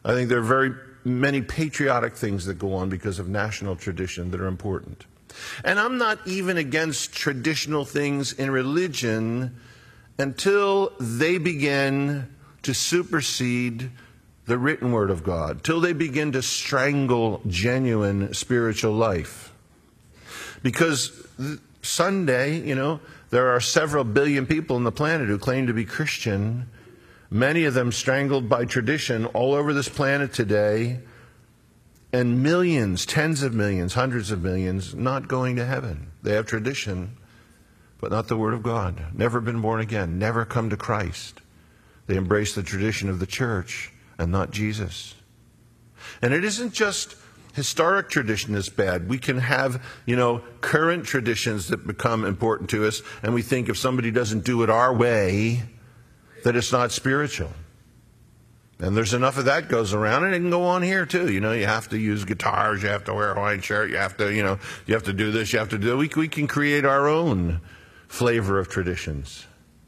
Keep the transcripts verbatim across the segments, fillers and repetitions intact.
I think there are very many patriotic things that go on because of national tradition that are important. And I'm not even against traditional things in religion until they begin to supersede the written word of God, till they begin to strangle genuine spiritual life. Because Sunday, you know, there are several billion people on the planet who claim to be Christian, many of them strangled by tradition all over this planet today, and millions, tens of millions, hundreds of millions not going to heaven. They have tradition, but not the Word of God. Never been born again, never come to Christ. They embrace the tradition of the church and not Jesus. And it isn't just historic tradition that's bad. We can have, you know, current traditions that become important to us, and we think if somebody doesn't do it our way, that it's not spiritual. And there's enough of that goes around, and it can go on here too. You know, you have to use guitars, you have to wear a Hawaiian shirt, you have to, you know, you have to do this, you have to do that. We, we can create our own flavor of traditions.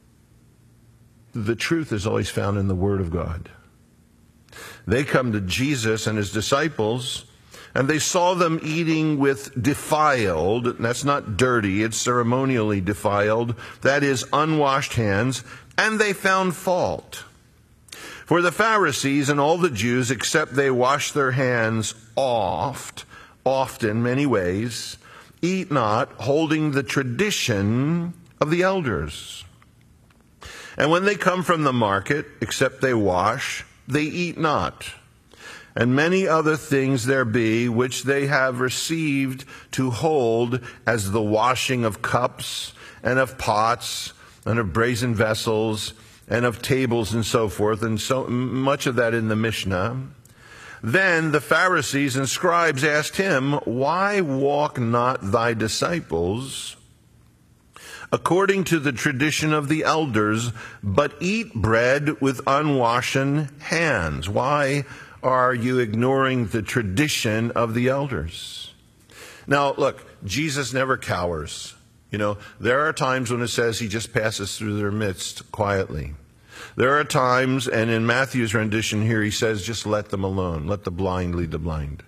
The truth is always found in the Word of God. They come to Jesus and his disciples, and they saw them eating with defiled, that's not dirty, it's ceremonially defiled, that is unwashed hands, and they found fault. For the Pharisees and all the Jews, except they wash their hands oft, often, many ways, eat not, holding the tradition of the elders. And when they come from the market, except they wash, they eat not. And many other things there be, which they have received to hold as the washing of cups, and of pots, and of brazen vessels, and of tables and so forth, and so much of that in the Mishnah. Then the Pharisees and scribes asked him, why walk not thy disciples according to the tradition of the elders, but eat bread with unwashen hands? Why are you ignoring the tradition of the elders? Now, look, Jesus never cowers. You know, there are times when it says he just passes through their midst quietly. There are times, and in Matthew's rendition here, he says, just let them alone. Let the blind lead the blind.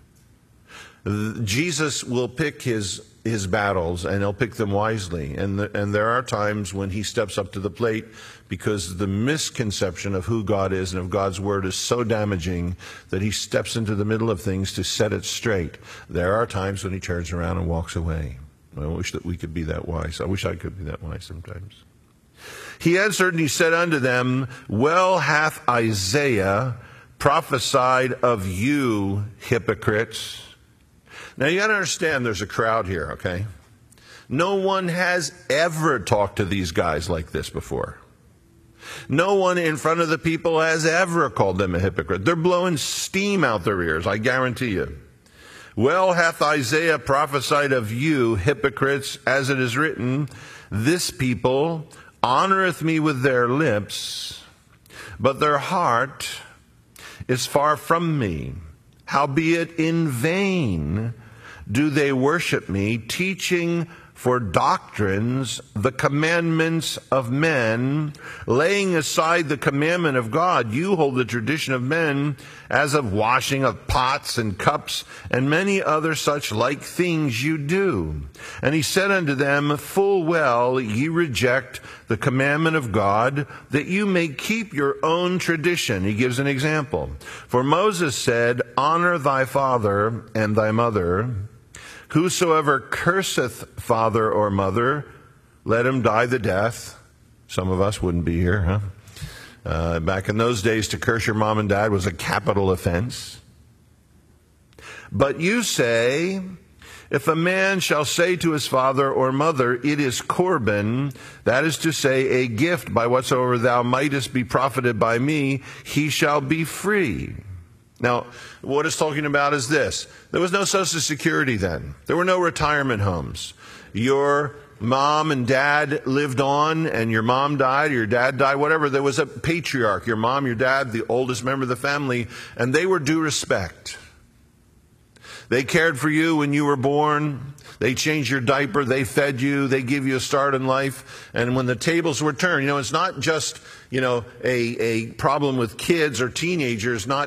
Jesus will pick his his battles, and he'll pick them wisely. And, the, and there are times when he steps up to the plate because the misconception of who God is and of God's word is so damaging that he steps into the middle of things to set it straight. There are times when he turns around and walks away. I wish that we could be that wise. I wish I could be that wise sometimes. He answered and he said unto them, well hath Isaiah prophesied of you, hypocrites. Now you got to understand there's a crowd here, okay? No one has ever talked to these guys like this before. No one in front of the people has ever called them a hypocrite. They're blowing steam out their ears, I guarantee you. Well hath Isaiah prophesied of you, hypocrites, as it is written, this people honoreth me with their lips, but their heart is far from me. Howbeit in vain do they worship me, teaching for doctrines the commandments of men, laying aside the commandment of God. You hold the tradition of men as of washing of pots and cups, and many other such like things you do. And he said unto them, full well ye reject the commandment of God, that you may keep your own tradition. He gives an example. For Moses said, honor thy father and thy mother. Whosoever curseth father or mother, let him die the death. Some of us wouldn't be here, huh? Uh, back in those days, to curse your mom and dad was a capital offense. But you say, if a man shall say to his father or mother, it is Corban, that is to say, a gift by whatsoever thou mightest be profited by me, he shall be free. Now, what it's talking about is this. There was no Social Security then. There were no retirement homes. Your mom and dad lived on, and your mom died, or your dad died, whatever. There was a patriarch, your mom, your dad, the oldest member of the family, and they were due respect. They cared for you when you were born. They changed your diaper. They fed you. They gave you a start in life. And when the tables were turned, you know, it's not just, you know, a, a problem with kids or teenagers not